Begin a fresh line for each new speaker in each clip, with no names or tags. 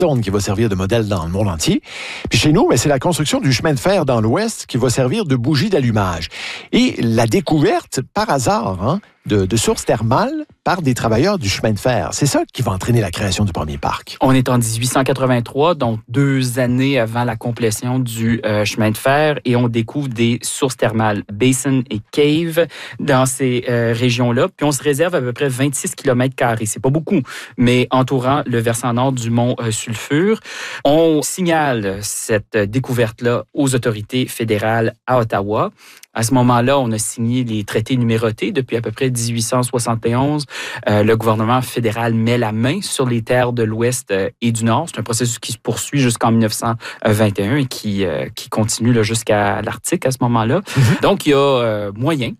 qui va servir de modèle dans le monde entier. Puis chez nous, c'est la construction du chemin de fer dans l'Ouest qui va servir de bougie d'allumage. Et la découverte, par hasard, de sources thermales par des travailleurs du chemin de fer. C'est ça qui va entraîner la création du premier parc.
On est en 1883, donc 2 années avant la complétion du chemin de fer, et on découvre des sources thermales, basin et cave, dans ces régions-là. Puis on se réserve à peu près 26 km². C'est pas beaucoup, mais entourant le versant nord du mont Sulfure. On signale cette découverte-là aux autorités fédérales à Ottawa. À ce moment-là, on a signé les traités numérotés depuis à peu près 1871. Le gouvernement fédéral met la main sur les terres de l'Ouest et du Nord. C'est un processus qui se poursuit jusqu'en 1921 et qui continue là, jusqu'à l'Arctique à ce moment-là. Mm-hmm. Donc, il y a moyen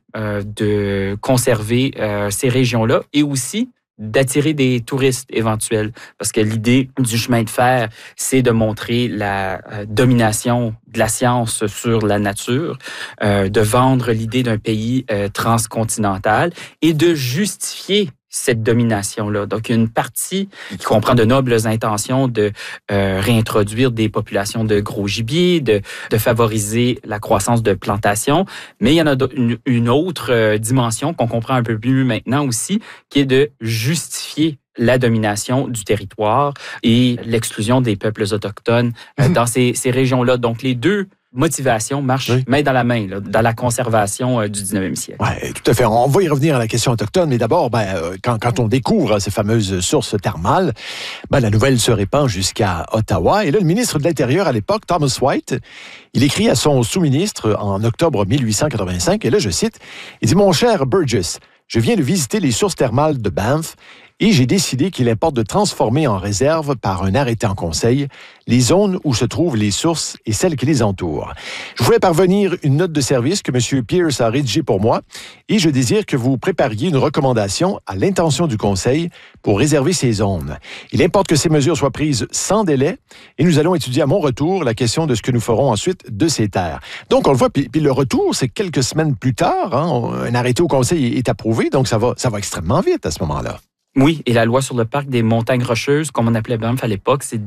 de conserver ces régions-là et aussi d'attirer des touristes éventuels. Parce que l'idée du chemin de fer, c'est de montrer la domination de la science sur la nature, de vendre l'idée d'un pays transcontinental et de justifier cette domination-là. Donc, il y a une partie qui comprend de nobles intentions de réintroduire des populations de gros gibier, de favoriser la croissance de plantations, mais il y en a une autre dimension qu'on comprend un peu mieux maintenant aussi, qui est de justifier la domination du territoire et l'exclusion des peuples autochtones dans ces régions-là. Donc, les deux motivations marchent main dans la main là, dans la conservation du 19e siècle.
Oui, tout à fait. On va y revenir à la question autochtone, mais d'abord, quand on découvre ces fameuses sources thermales, la nouvelle se répand jusqu'à Ottawa. Et là, le ministre de l'Intérieur à l'époque, Thomas White, il écrit à son sous-ministre en octobre 1885, et là, je cite, il dit « Mon cher Burgess, je viens de visiter les sources thermales de Banff et j'ai décidé qu'il importe de transformer en réserve par un arrêté en conseil les zones où se trouvent les sources et celles qui les entourent. Je voulais parvenir une note de service que M. Pierce a rédigée pour moi et je désire que vous prépariez une recommandation à l'intention du conseil pour réserver ces zones. Il importe que ces mesures soient prises sans délai et nous allons étudier à mon retour la question de ce que nous ferons ensuite de ces terres. » Donc, on le voit, puis le retour, c'est quelques semaines plus tard. Un arrêté au conseil est approuvé, donc ça va extrêmement vite à ce moment-là.
Oui, et la loi sur le parc des montagnes rocheuses, comme on appelait Banff à l'époque, c'est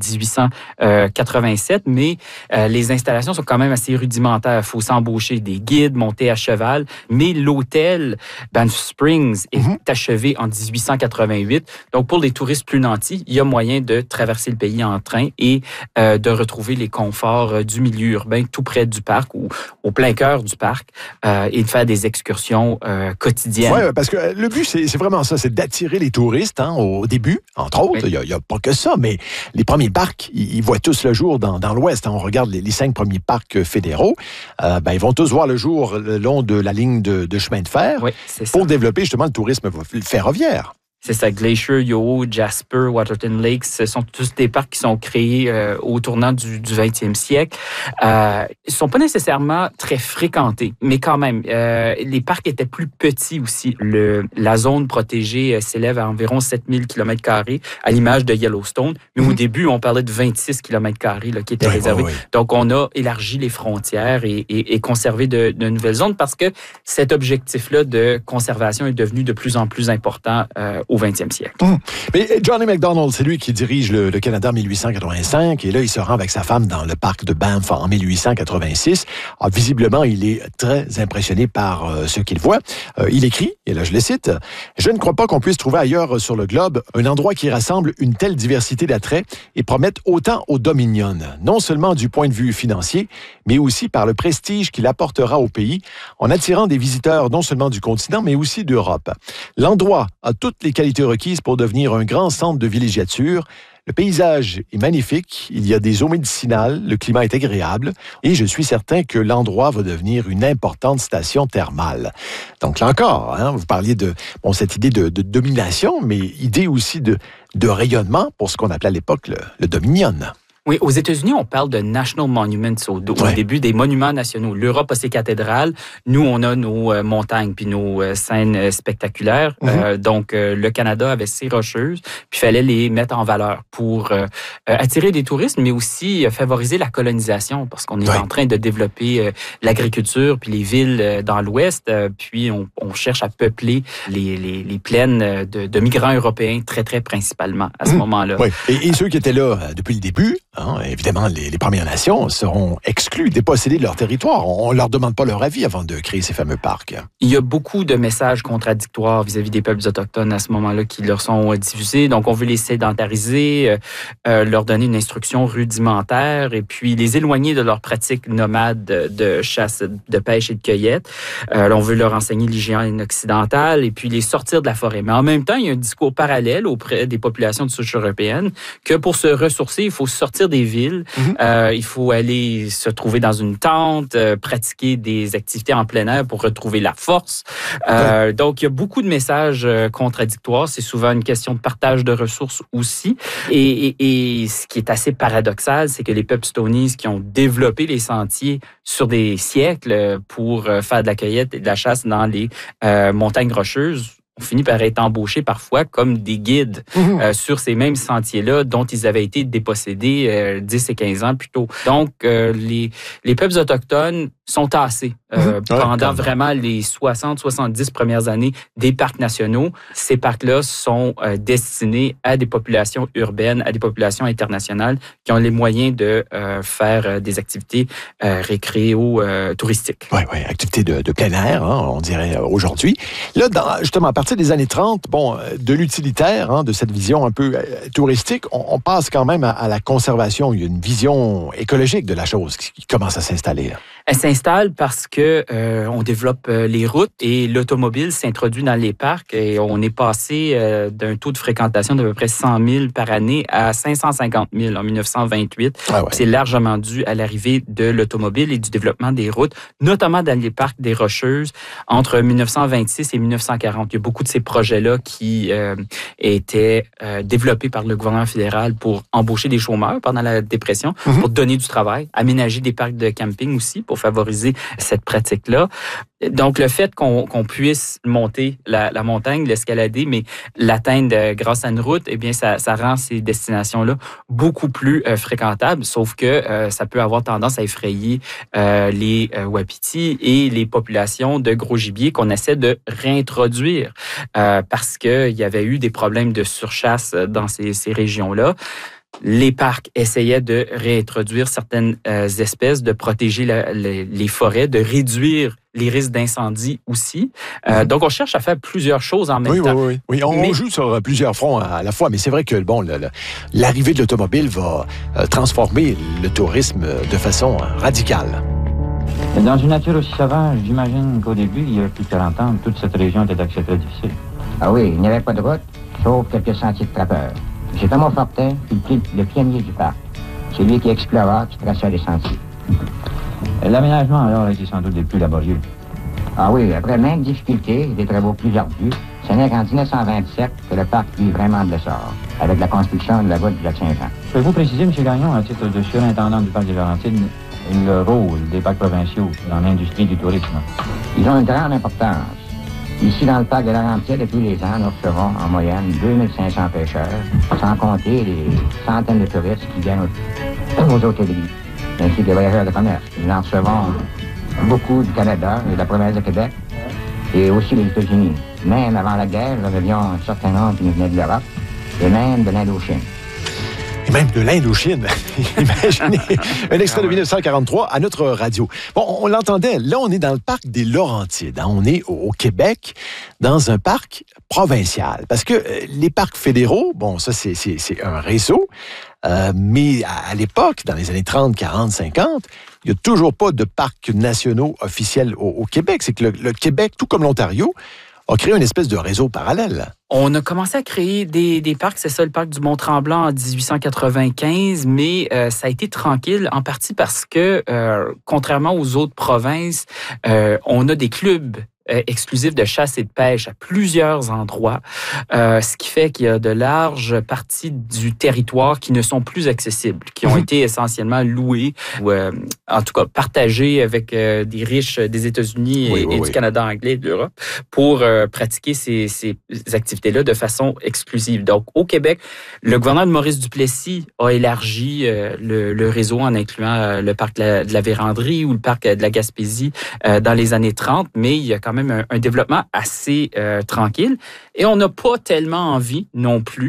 1887, mais les installations sont quand même assez rudimentaires. Il faut s'embaucher des guides, monter à cheval, mais l'hôtel Banff Springs est achevé en 1888. Donc, pour les touristes plus nantis, il y a moyen de traverser le pays en train et de retrouver les conforts du milieu urbain tout près du parc ou au plein cœur du parc et de faire des excursions quotidiennes.
Oui, parce que le but, c'est vraiment ça, c'est d'attirer les touristes. Au début, entre autres, il n'y a pas que ça, mais les premiers parcs, ils voient tous le jour dans l'Ouest. On regarde les 5 premiers parcs fédéraux. Ils vont tous voir le jour le long de la ligne de chemin de fer pour développer justement le tourisme ferroviaire.
C'est ça, Glacier, Yoho, Jasper, Waterton Lakes, ce sont tous des parcs qui sont créés au tournant du 20e siècle. Ils ne sont pas nécessairement très fréquentés, mais quand même, les parcs étaient plus petits aussi. La zone protégée s'élève à environ 7000 km² à l'image de Yellowstone, mais au début, on parlait de 26 km² qui étaient réservés. Donc, on a élargi les frontières et conservé de nouvelles zones parce que cet objectif-là de conservation est devenu de plus en plus important au 20e siècle.
Mais Johnny MacDonald, c'est lui qui dirige le Canada en 1885 et là, il se rend avec sa femme dans le parc de Banff en 1886. Alors, visiblement, il est très impressionné par ce qu'il voit. Il écrit, et là je le cite, « Je ne crois pas qu'on puisse trouver ailleurs sur le globe un endroit qui rassemble une telle diversité d'attraits et promette autant au Dominion, non seulement du point de vue financier, mais aussi par le prestige qu'il apportera au pays en attirant des visiteurs non seulement du continent, mais aussi d'Europe. L'endroit a toutes les qualités requises pour devenir un grand centre de villégiature. Le paysage est magnifique, il y a des eaux médicinales, le climat est agréable et je suis certain que l'endroit va devenir une importante station thermale. » Donc là encore, vous parliez de cette idée de domination, mais idée aussi de rayonnement pour ce qu'on appelait à l'époque le Dominion.
Oui, aux États-Unis, on parle de National Monuments au début des monuments nationaux. L'Europe a ses cathédrales. Nous, on a nos montagnes puis nos scènes spectaculaires. Donc, le Canada avait ses rocheuses, puis il fallait les mettre en valeur pour attirer des touristes, mais aussi favoriser la colonisation, parce qu'on est en train de développer l'agriculture puis les villes dans l'Ouest, puis on cherche à peupler les plaines de migrants européens très, très principalement à ce moment-là.
Oui. Et ceux qui étaient là depuis le début, évidemment, les Premières Nations seront exclus, dépossédés de leur territoire. On ne leur demande pas leur avis avant de créer ces fameux parcs.
Il y a beaucoup de messages contradictoires vis-à-vis des peuples autochtones à ce moment-là qui leur sont diffusés. Donc, on veut les sédentariser, leur donner une instruction rudimentaire et puis les éloigner de leurs pratiques nomades de chasse, de pêche et de cueillette. On veut leur enseigner l'hygiène occidentale et puis les sortir de la forêt. Mais en même temps, il y a un discours parallèle auprès des populations de souche européenne que pour se ressourcer, il faut sortir des villes, il faut aller se trouver dans une tente, pratiquer des activités en plein air pour retrouver la force. Donc, il y a beaucoup de messages contradictoires. C'est souvent une question de partage de ressources aussi. Et ce qui est assez paradoxal, c'est que les peuples Stoney's qui ont développé les sentiers sur des siècles pour faire de la cueillette et de la chasse dans les montagnes rocheuses, on finit par être embauchés parfois comme des guides sur ces mêmes sentiers-là dont ils avaient été dépossédés 10 et 15 ans plus tôt. Donc, les peuples autochtones sont tassés pendant vraiment les 60-70 premières années des parcs nationaux. Ces parcs-là sont destinés à des populations urbaines, à des populations internationales qui ont les moyens de faire des activités récréo-touristiques.
Oui, activités de plein air, on dirait aujourd'hui. Là, justement, à partir des années 30, de l'utilitaire, de cette vision un peu touristique, on passe quand même à la conservation. Il y a une vision écologique de la chose qui commence à s'installer.
Elle s'installe parce que on développe les routes et l'automobile s'introduit dans les parcs et on est passé d'un taux de fréquentation d'à peu près 100 000 par année à 550 000 en 1928. C'est largement dû à l'arrivée de l'automobile et du développement des routes, notamment dans les parcs des Rocheuses entre 1926 et 1940. Il y a beaucoup de ces projets-là qui étaient développés par le gouvernement fédéral pour embaucher des chômeurs pendant la dépression, pour donner du travail, aménager des parcs de camping aussi pour favoriser cette pratique-là. Donc, le fait qu'on puisse monter la montagne, l'escalader, mais l'atteindre grâce à une route, eh bien, ça rend ces destinations-là beaucoup plus fréquentables, sauf que ça peut avoir tendance à effrayer les wapitis et les populations de gros gibier qu'on essaie de réintroduire parce qu'il y avait eu des problèmes de surchasse dans ces régions-là. Les parcs essayaient de réintroduire certaines espèces, de protéger les forêts, de réduire les risques d'incendie aussi. Donc, on cherche à faire plusieurs choses en même temps.
Oui. On joue sur plusieurs fronts à la fois, mais c'est vrai que l'arrivée de l'automobile va transformer le tourisme de façon radicale.
Dans une nature aussi sauvage, j'imagine qu'au début, il y a plus de 40 ans, toute cette région était d'accès très difficile.
Ah oui, il n'y avait pas de route, sauf quelques sentiers de trappeurs. C'est Thomas Fortin, le pionnier du parc. C'est lui qui explora, qui traça les sentiers.
L'aménagement, alors, a été sans doute des plus laborieux.
Ah oui, après maintes difficultés et des travaux plus ardus, ce n'est qu'en 1927 que le parc vit vraiment de l'essor, avec la construction de la voie du lac Saint-Jean.
Pouvez-vous préciser, M. Gagnon, à titre de surintendant du parc des Laurentides, le rôle des parcs provinciaux dans l'industrie du tourisme?
Ils ont une grande importance. Ici, dans le parc de Laurentides, tous les ans, nous recevons en moyenne 2500 pêcheurs, sans compter les centaines de touristes qui viennent aux hôtelleries, ainsi que des voyageurs de commerce. Nous en recevons beaucoup du Canada et de la province de Québec, et aussi les États-Unis. Même avant la guerre, nous avions un certain nombre qui nous venaient de l'Europe, et même de l'Indochine.
Et même de l'Indochine. Imaginez, un extrait de 1943 à notre radio. Bon, on l'entendait, là, on est dans le parc des Laurentides. On est au Québec, dans un parc provincial. Parce que les parcs fédéraux, bon, ça, c'est un réseau. Mais à l'époque, dans les années 30, 40, 50, il n'y a toujours pas de parcs nationaux officiels au Québec. C'est que le Québec, tout comme l'Ontario, a créé une espèce de réseau parallèle.
On a commencé à créer des parcs, c'est ça, le parc du Mont-Tremblant en 1895, mais ça a été tranquille, en partie parce que, contrairement aux autres provinces, on a des clubs exclusif de chasse et de pêche à plusieurs endroits, ce qui fait qu'il y a de larges parties du territoire qui ne sont plus accessibles, qui ont été essentiellement louées ou en tout cas partagées avec des riches des États-Unis et du Canada anglais et de l'Europe pour pratiquer ces activités-là de façon exclusive. Donc, au Québec, le gouverneur de Maurice Duplessis a élargi le réseau en incluant le parc de la Vérandrie ou le parc de la Gaspésie dans les années 30, mais il y a quand même un développement assez tranquille. Et on n'a pas tellement envie non plus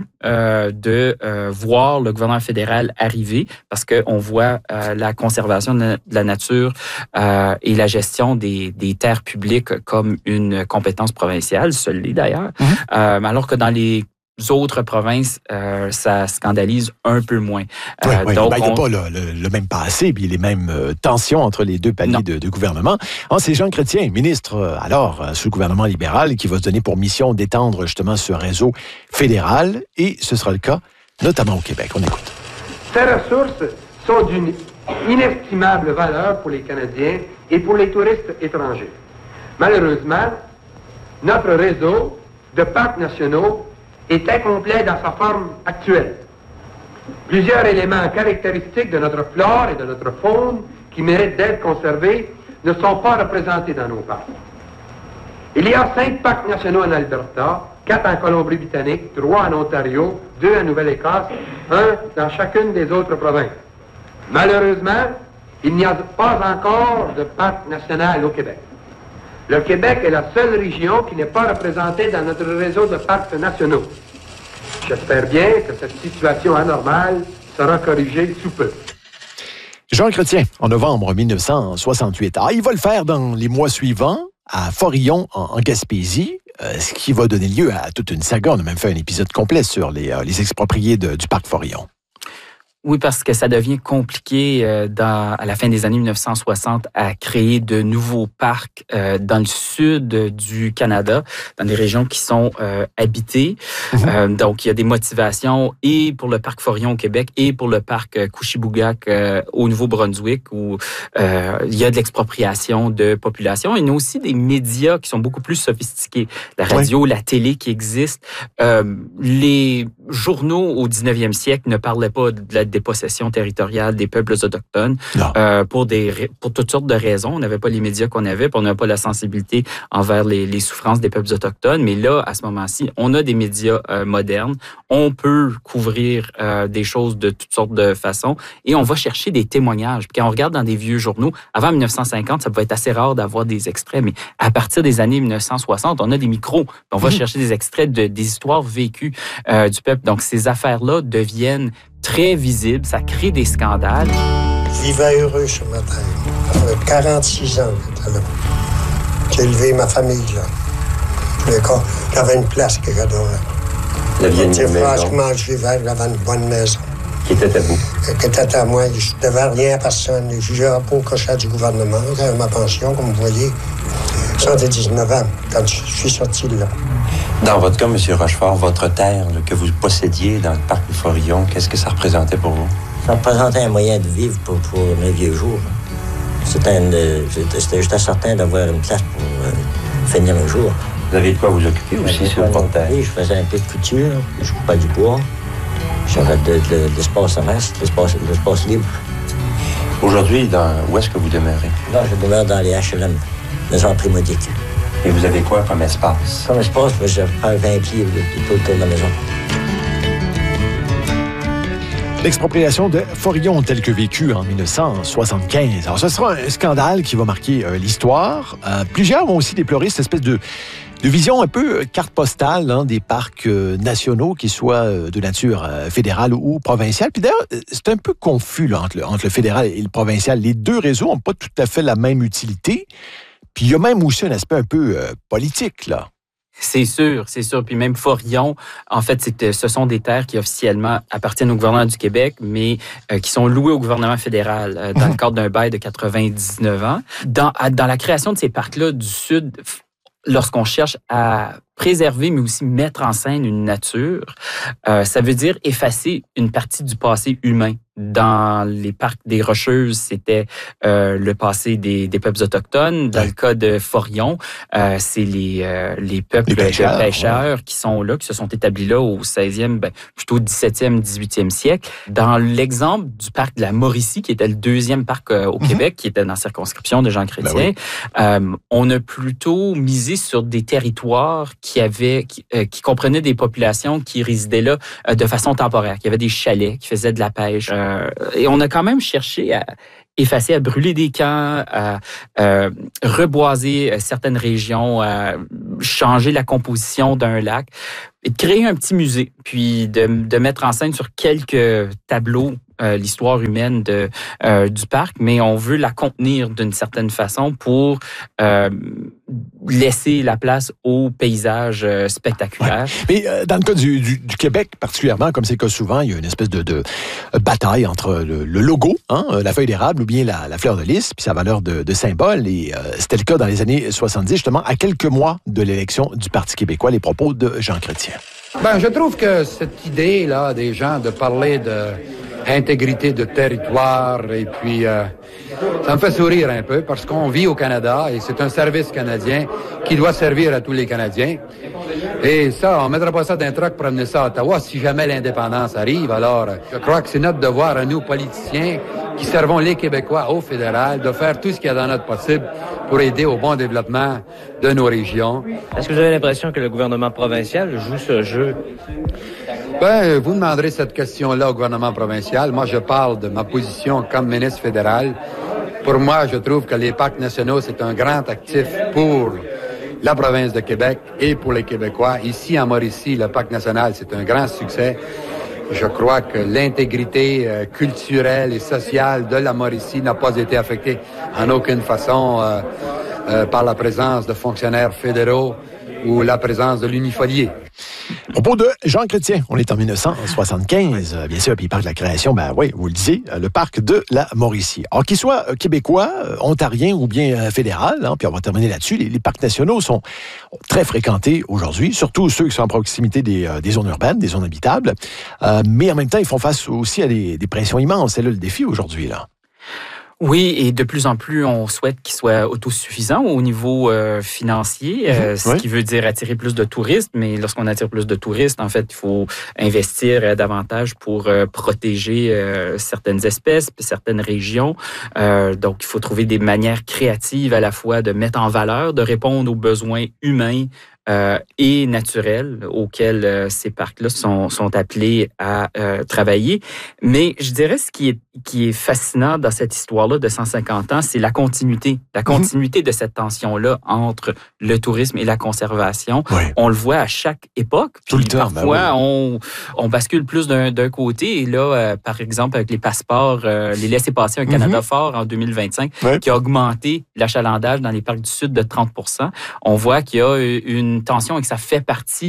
de voir le gouvernement fédéral arriver parce qu'on voit la conservation de la nature et la gestion des terres publiques comme une compétence provinciale, seule d'ailleurs, alors que dans les autres provinces, ça scandalise un peu moins.
Donc, il n'y a pas le même passé puis les mêmes tensions entre les deux paliers de gouvernement. C'est Jean Chrétien, ministre sous le gouvernement libéral, qui va se donner pour mission d'étendre justement ce réseau fédéral et ce sera le cas notamment au Québec. On écoute.
Ces ressources sont d'une inestimable valeur pour les Canadiens et pour les touristes étrangers. Malheureusement, notre réseau de parcs nationaux est incomplet dans sa forme actuelle. Plusieurs éléments caractéristiques de notre flore et de notre faune qui méritent d'être conservés ne sont pas représentés dans nos parcs. Il y a 5 parcs nationaux en Alberta, 4 en Colombie-Britannique, 3 en Ontario, 2 en Nouvelle-Écosse, 1 dans chacune des autres provinces. Malheureusement, il n'y a pas encore de parc national au Québec. Le Québec est la seule région qui n'est pas représentée dans notre réseau de parcs nationaux. J'espère bien que cette situation anormale sera corrigée sous peu.
Jean Chrétien, en novembre 1968. Il va le faire dans les mois suivants à Forillon, en Gaspésie, ce qui va donner lieu à toute une saga. On a même fait un épisode complet sur les expropriés du parc Forillon.
Oui, parce que ça devient compliqué à la fin des années 1960 à créer de nouveaux parcs dans le sud du Canada, dans des régions qui sont habitées. Donc, il y a des motivations et pour le parc Forillon au Québec et pour le parc Couchibougak au Nouveau-Brunswick où il y a de l'expropriation de population. Il y a aussi des médias qui sont beaucoup plus sophistiqués. La radio, la télé qui existent. Les journaux au 19e siècle ne parlaient pas de la dépossession territoriale des peuples autochtones pour toutes sortes de raisons. On n'avait pas les médias qu'on avait, puis on n'avait pas la sensibilité envers les souffrances des peuples autochtones. Mais là, à ce moment-ci, on a des médias modernes. On peut couvrir des choses de toutes sortes de façons et on va chercher des témoignages. Puis quand on regarde dans des vieux journaux, avant 1950, ça pouvait être assez rare d'avoir des extraits, mais à partir des années 1960, on a des micros. On va chercher des extraits des histoires vécues du peuple. Donc, ces affaires-là deviennent très visibles, ça crée des scandales.
Je vivais heureux sur ma terre. J'avais 46 ans, là. J'ai élevé ma famille, là. J'avais une place que j'adorais.
La vieille maison.
Franchement, je vivais, j'avais une bonne maison.
Qui était à vous?
Qui était à moi. Je ne devais rien à personne. Je vivais pas au crochet du gouvernement. J'avais ma pension, comme vous voyez. 79 ans, quand je suis sorti de là.
Dans votre cas, M. Rochefort, votre terre que vous possédiez dans le parc du Forillon, qu'est-ce que ça représentait pour vous?
Ça représentait un moyen de vivre pour mes vieux jours. J'étais juste certain d'avoir une place pour finir un jour.
Vous aviez de quoi vous occuper aussi sur votre terre?
Oui, je faisais un peu de couture, je coupais du bois. J'avais de l'espace à reste, l'espace libre.
Aujourd'hui, où est-ce que vous demeurez?
Là, je demeure dans les HLM, maison primodique.
Et vous avez quoi comme espace?
Comme espace, je prends 20 pieds tout autour de la maison.
L'expropriation de Forillon telle que vécue en 1975. Alors, ce sera un scandale qui va marquer l'histoire. Plusieurs vont aussi déplorer cette espèce de vision un peu carte postale des parcs nationaux, qu'ils soient de nature fédérale ou provinciale. Puis d'ailleurs, c'est un peu confus là, entre le fédéral et le provincial. Les deux réseaux n'ont pas tout à fait la même utilité. Puis il y a même aussi un aspect un peu politique, là.
C'est sûr. Puis même Forillon, en fait, ce sont des terres qui officiellement appartiennent au gouvernement du Québec, mais qui sont louées au gouvernement fédéral dans le cadre d'un bail de 99 ans. Dans la création de ces parcs-là du Sud, lorsqu'on cherche à préserver, mais aussi mettre en scène une nature, ça veut dire effacer une partie du passé humain. Dans les parcs des Rocheuses, c'était le passé des peuples autochtones. Dans le cas de Forillon, c'est les peuples pêcheurs qui sont là, qui se sont établis là au 16e, plutôt 17e, 18e siècle. Dans l'exemple du parc de la Mauricie, qui était le deuxième parc au Québec, qui était dans la circonscription de Jean Chrétien, on a plutôt misé sur des territoires qui comprenaient des populations qui résidaient là de façon temporaire, qui avaient des chalets, qui faisaient de la pêche. Et on a quand même cherché à effacer, à brûler des camps, à reboiser certaines régions, à changer la composition d'un lac, et de créer un petit musée, puis de mettre en scène sur quelques tableaux l'histoire humaine du parc, mais on veut la contenir d'une certaine façon pour laisser la place aux paysages spectaculaires.
Ouais. Mais dans le cas du Québec particulièrement, comme c'est le cas souvent, il y a une espèce de bataille entre le logo, la feuille d'érable, ou bien la fleur de lys, puis sa valeur de symbole. Et c'était le cas dans les années 70, justement, à quelques mois de l'élection du Parti québécois, les propos de Jean Chrétien.
Je trouve que cette idée-là des gens de parler d'intégrité de territoire, et puis ça me fait sourire un peu parce qu'on vit au Canada et c'est un service canadien qui doit servir à tous les Canadiens. Et ça, on ne mettra pas ça d'un truck pour amener ça à Ottawa si jamais l'indépendance arrive. Alors, je crois que c'est notre devoir à nous, politiciens, qui servons les Québécois au fédéral, de faire tout ce qu'il y a dans notre possible pour aider au bon développement de nos régions.
Est-ce que vous avez l'impression que le gouvernement provincial joue ce jeu?
Vous demanderez cette question-là au gouvernement provincial. Moi, je parle de ma position comme ministre fédéral. Pour moi, je trouve que les parcs nationaux, c'est un grand actif pour la province de Québec et pour les Québécois. Ici, en Mauricie, le parc national, c'est un grand succès. Je crois que l'intégrité culturelle et sociale de la Mauricie n'a pas été affectée en aucune façon par la présence de fonctionnaires fédéraux ou la présence de l'unifolié.
Propos de Jean Chrétien. On est en 1975, bien sûr, puis il parle de la création, oui, vous le disiez, le parc de la Mauricie. Alors, qu'il soit québécois, ontarien ou bien fédéral, puis on va terminer là-dessus, les parcs nationaux sont très fréquentés aujourd'hui, surtout ceux qui sont en proximité des zones urbaines, des zones habitables, mais en même temps, ils font face aussi à des pressions immenses. C'est là le défi aujourd'hui, là.
Oui, et de plus en plus, on souhaite qu'ils soient autosuffisants au niveau financier, ce qui veut dire attirer plus de touristes. Mais lorsqu'on attire plus de touristes, en fait, il faut investir davantage pour protéger certaines espèces, certaines régions. Donc, il faut trouver des manières créatives à la fois de mettre en valeur, de répondre aux besoins humains et naturels auxquels ces parcs-là sont appelés à travailler. Mais je dirais ce qui est fascinant dans cette histoire-là de 150 ans, c'est la continuité de cette tension-là entre le tourisme et la conservation. Oui. On le voit à chaque époque.
Tout le temps.
Parfois, on bascule plus d'un côté. Et là, par exemple, avec les passeports, les laissez-passer un Canada fort en 2025, qui a augmenté l'achalandage dans les parcs du Sud de 30%. On voit qu'il y a une tension et que ça fait partie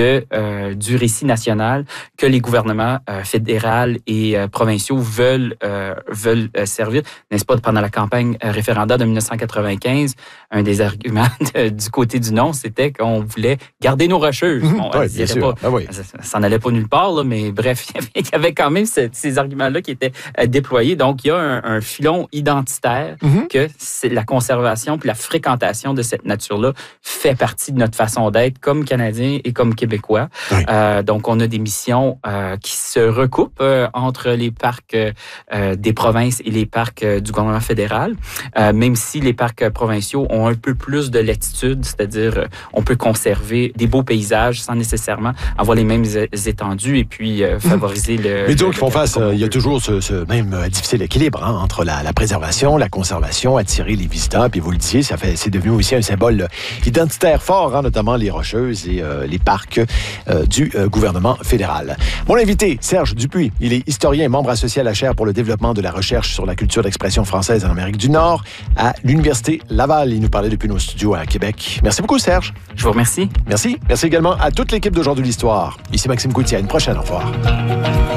du récit national que les gouvernements fédéraux et provinciaux veulent servir. N'est-ce pas, pendant la campagne référendaire de 1995, un des arguments du côté du non, c'était qu'on voulait garder nos rocheuses.
Bien sûr.
Ça n'allait pas nulle part, là, mais bref, il y avait quand même ces arguments-là qui étaient déployés. Donc, il y a un filon identitaire que c'est la conservation puis la fréquentation de cette nature-là fait partie de notre façon d'être comme Canadiens et comme Québécois. Oui. Donc, on a des missions qui se recoupent entre les parcs des provinces et les parcs du gouvernement fédéral, même si les parcs provinciaux ont un peu plus de latitude, c'est-à-dire on peut conserver des beaux paysages sans nécessairement avoir les mêmes étendues et puis favoriser le...
Mais disons qu'ils font face, il y a toujours ce même difficile équilibre entre la préservation, la conservation, attirer les visiteurs, puis vous le disiez, c'est devenu aussi un symbole identitaire fort, notamment les Rocheuses et les parcs du gouvernement fédéral. Mon invité, Serge Dupuis, il est historien et membre associé à la chaire pour le développement de la recherche sur la culture d'expression française en Amérique du Nord à l'Université Laval. Il nous parlait depuis nos studios à Québec. Merci beaucoup, Serge.
Je vous remercie.
Merci. Merci également à toute l'équipe d'Aujourd'hui l'Histoire. Ici Maxime Coutier. À une prochaine. Au revoir.